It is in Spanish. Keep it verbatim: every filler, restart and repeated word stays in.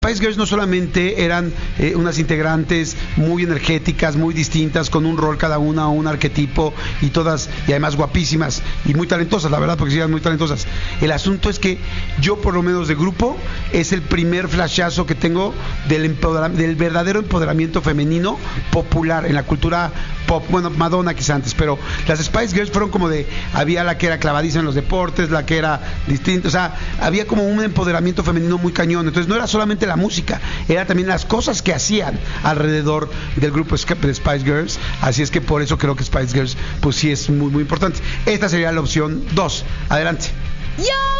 Spice Girls no solamente eran eh, unas integrantes muy energéticas, muy distintas, con un rol cada una, un arquetipo, y todas, y además guapísimas y muy talentosas, la verdad, porque sí eran muy talentosas. El asunto es que yo, por lo menos de grupo, es el primer flashazo que tengo del, empoderam- del verdadero empoderamiento femenino popular en la cultura pop. Bueno, Madonna quizá antes, pero las Spice Girls fueron como de, había la que era clavadiza en los deportes, la que era distinta, o sea, había como un empoderamiento femenino muy cañón. Entonces no era solamente la música, era también las cosas que hacían alrededor del grupo de Spice Girls. Así es que por eso creo que Spice Girls pues sí es muy muy importante. Esta sería la opción dos. Adelante. Yo